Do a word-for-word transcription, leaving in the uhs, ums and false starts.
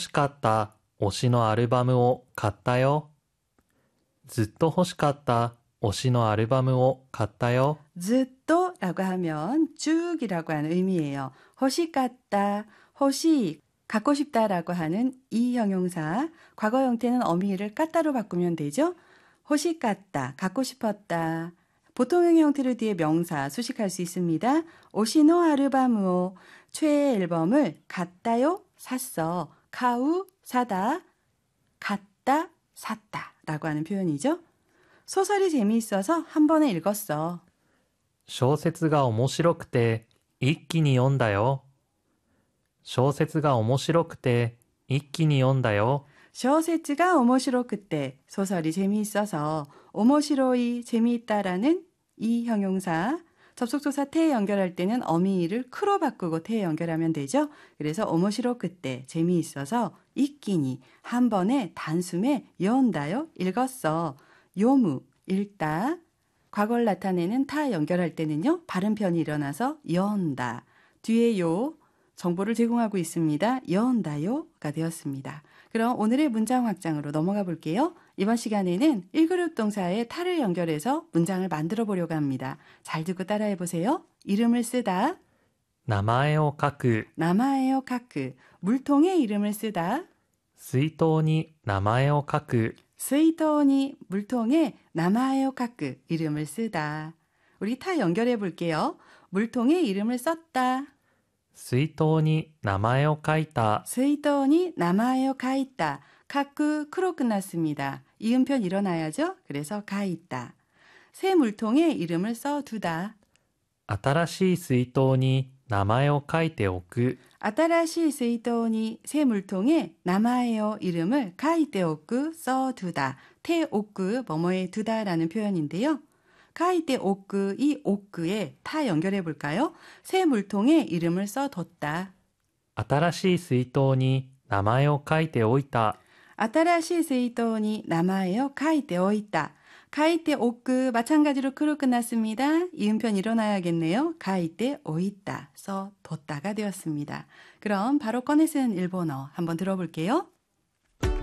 かった推しのアルバムを買ったよ。ずっと欲しかった推しのアルバムを買ったよ. 즈또라고 하면 쭉이라고 하는 의미예요. 호시같다, 호시 갖고 싶다라고 하는 이 형용사, 과거 형태는 어미를 까따로 바꾸면 되죠. 호시같다, 갖고 싶었다. 보통형 형태로 뒤에 명사 수식할 수 있습니다. 오시노 아르바무오, 최애 앨범을 갔다요, 샀어. 카우, 사다, 갔다, 샀다 라고 하는 표현이죠. 소설이 재미있어서 한 번에 읽었어. 小説が面白くて一気に読んだよ. 小説が面白くて一気に読んだよ. 小説が面白くて 소설이 재미있어서 오모시로이 재미있다라는 이 형용사 접속조사 태에 연결할 때는 어미를 크로 바꾸고 태에 연결하면 되죠. 그래서 오모시로그때 재미있어서 읽기니 한 번에 단숨에 연다요 읽었어. 요무 읽다. 과거를 나타내는 타 연결할 때는요. 발음편이 일어나서 연다. 뒤에 요 정보를 제공하고 있습니다. 연다요가 되었습니다. 그럼 오늘의 문장 확장으로 넘어가 볼게요. 이번 시간에는 일 그룹 동사의 타를 연결해서 문장을 만들어 보려고 합니다. 잘 듣고 따라해 보세요. 이름을 쓰다. 名前を書く. 나마에요 카크. 물통에 이름을 쓰다. 水筒に名前を書く. 스이토니 물통에 나마에요 카크. 이름을 쓰다. 우리 타 연결해 볼게요. 물통에 이름을 썼다. 水筒に名前を書いた. 스이토니 나마에요 카이타. 카크 크로 끝났습니다. 이음편 일어나야죠. 그래서 가있다. 새 물통에 이름을 써두다. 新しい水筒に名前を書いておく. 아따라시 스이토니 새 물통에 나마에요 이름을 가이테오크 써두다. 테오크 뭐뭐에 두다라는 표현인데요. 가이테오크 이 오크에 타 연결해 볼까요? 새 물통에 이름을 써뒀다. 新しい水筒に名前を書いておいた. 아따라시 스이토니 나마에요 가이테오이타. 가이테오크 마찬가지로 크로 끝났습니다. 이음편 일어나야겠네요. 가이테오이타 써뒀다가 되었습니다. 그럼 바로 꺼내 쓴 일본어 한번 들어볼게요.